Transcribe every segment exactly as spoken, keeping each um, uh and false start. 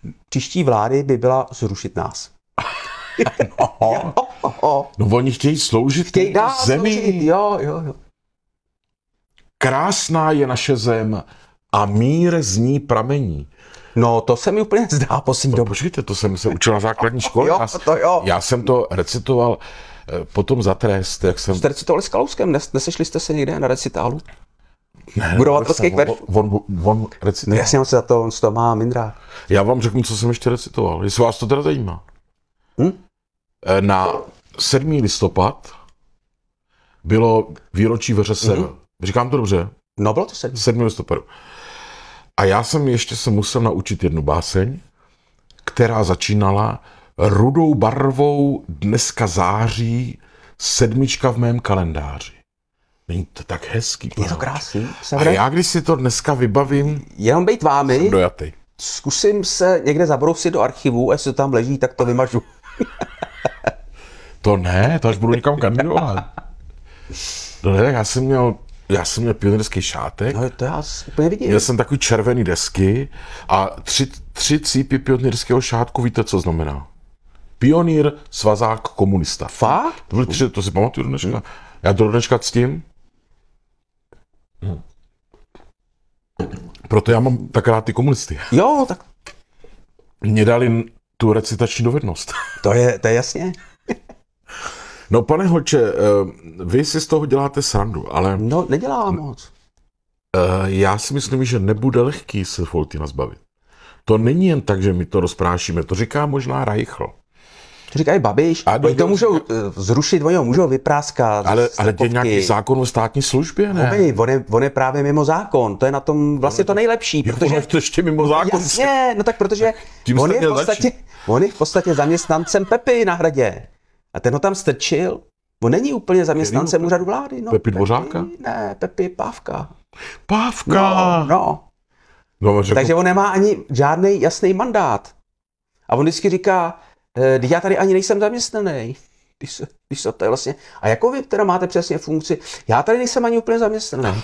příští vlády by byla zrušit nás. No, no oni chtějí sloužit Chtějí dál zemi. sloužit, jo, jo, jo. Krásná je naše zem a mír z ní pramení. No, to se mi úplně zdá poslední No, dobu. počkejte, to jsem se učil na základní škole. Jo, já, to jo. já jsem to recitoval eh, potom za trest, jak jsem... Jste recitovali s Kalouskem, Nes, nesešli jste se někde na recitálu? Ne, Budovatelských on, veršů. on, on, on No recitoval. jasně, on se za to, on se to má mindrá. Já vám řeknu, co jsem ještě recitoval, jestli vás to teda zajímá. Hm? Eh, Na sedmý listopad bylo výročí V R S R. Mhm. Říkám to dobře? No, bylo to sedm. sedmého listopadu. A já jsem ještě se musel naučit jednu báseň, která začínala rudou barvou dneska září sedmička v mém kalendáři. Není to tak hezký? Je to Pavel? krásný. A já, když si to dneska vybavím, Jenom bejt vámi, dojatý. zkusím se někde zabrousit do archivu, a jestli to tam leží, tak to vymažu. To ne, to až budu někam kandidovat. No ne, já jsem měl, já jsem měl pionýrský šátek, No, to já úplně vidím. měl jsem takový červený desky a tři, tři cípy pionýrského šátku, víte, co znamená? Pionýr, svazák, komunista. Fakt? To byly tři, to si pamatuju do dneška. Já do dneška ctím. Proto já mám tak rád ty komunisty. Jo, tak Mně dali tu recitační dovednost. to je, to je jasně. No pane Holče, eh, vy si z toho děláte srandu, ale No, nedělám moc. eh, já si myslím, že nebude lehký se Foltyna zbavit. To není jen tak, že my to rozprášíme, to říká možná Reichl. To říkají Babiš, A oni to do- můžou eh, zrušit, oni ho můžou vypráskat. Ale, z ale je takovky. nějaký zákon o státní službě, ne? Hej, on, je, on je právě mimo zákon, to je na tom vlastně to nejlepší, Jak protože... ono je to ještě mimo zákon? Jasně, no tak protože Tím on jste je, v měl podstatě, on je v podstatě zaměstnancem Pepy na Hradě. A ten ho tam strčil. On není úplně zaměstnancem Kterýho? úřadu vlády. No, Pepi Dvořáka? Ne, Pepi Pávka. Pávka! No, no. No, řekl, Takže on nemá ani žádný jasný mandát. A on vždycky říká, eh, "Vždyť já tady ani nejsem zaměstnaný. Když se, když se to je vlastně. A jakou vy teda máte přesně funkci? Já tady nejsem ani úplně zaměstnaný.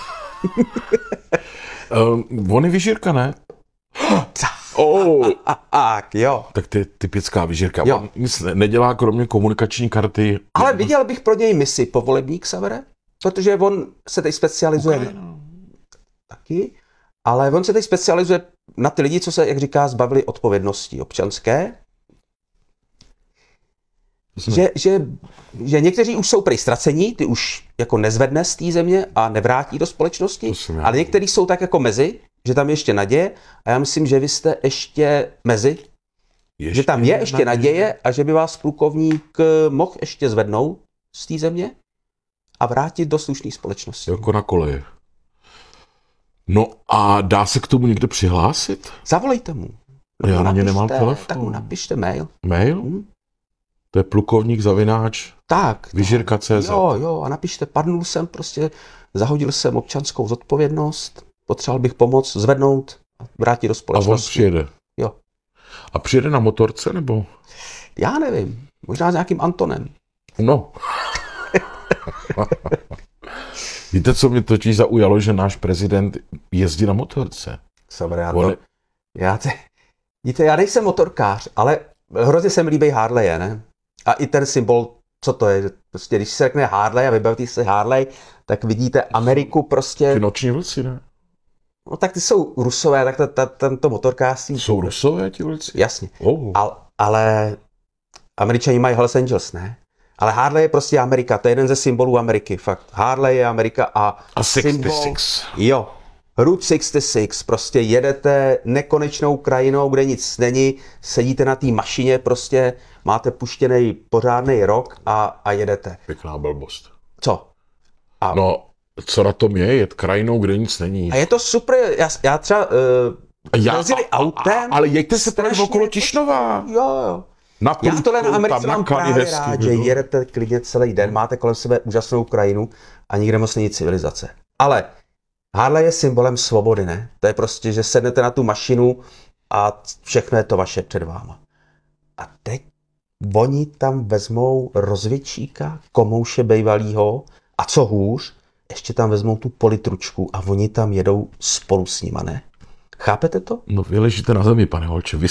uh, on je vyžírka, ne? Oh, A, a, jo. tak to je typická vyžírka. Jo. On nic ne- nedělá, kromě komunikační karty. Ale viděl bych pro něj misi povolební Xavere, protože on se teď specializuje Ukrajina. taky, ale on se teď specializuje na ty lidi, co se, jak říká, zbavili odpovědnosti občanské. Že, že, že někteří už jsou prej ztracení, ty už jako nezvedne z té země a nevrátí do společnosti, To jsem já. ale někteří jsou tak jako mezi, že tam je ještě naděje a já myslím, že vy jste ještě mezi, Ještě že tam je ještě naděje a že by vás plukovník eh, mohl ještě zvednout z té země a vrátit do slušné společnosti. Jako na koleje. No a dá se k tomu někde přihlásit? Zavolejte mu. Já Mu na ně napište, nemám telefon. Tak mu napište mail. Mail? Hm? To je plukovník zavináč Tak. vyžírka tečka cé zet. Jo, jo, a napište, padnul jsem prostě, zahodil jsem občanskou zodpovědnost, potřeboval bych pomoc zvednout a vrátit do A on společnosti. přijede. Jo. A přijede na motorce, nebo? Já nevím, možná s nějakým Antonem. No. Víte, co mě totiž zaujalo, že náš prezident jezdí na motorce. Samozřejmě, já, On to, je- já, te, víte, já nejsem motorkář, ale hrozně se mi líbí Harley, ne? A i ten symbol, co to je, že prostě když se řekne Harley a vybavíte se Harley, tak vidíte Ameriku prostě, Ty noční vlci, ne? no tak ty jsou Rusové, tak ta, ta, tento motorkářství. Jsou Rusové ti vlci? Jasně. Oh. Al, ale Američani mají Hells Angels, ne? Ale Harley je prostě Amerika, to je jeden ze symbolů Ameriky, fakt. Harley je Amerika a, A symbol, šedesát šest. jo, Route šedesát šest, prostě jedete nekonečnou krajinou, kde nic není, sedíte na té mašině, prostě máte puštěný pořádný rok a, a jedete. Pěkná blbost. Co? A, No, co na tom je? Jet krajinou, kde nic není. a je to super, já, já třeba uh, Já- jezdili a- a- autem. ale jeďte se tady strašně okolo počkej. Tišnova. Jo, jo. Na Já tohle na Prudku, Americe tam na mám Kali právě hezky, rád, že no. jedete klidně celý den, máte kolem sebe úžasnou krajinu a nikde moc není civilizace. Ale Harley je symbolem svobody, ne? To je prostě, že sednete na tu mašinu a všechno je to vaše před váma. A teď oni tam vezmou rozvědčíka, komouše bejvalýho a co hůř, ještě tam vezmou tu politručku a oni tam jedou spolu s nima, ne? Chápete to? No vy ležíte na zemi, pane Holče, vy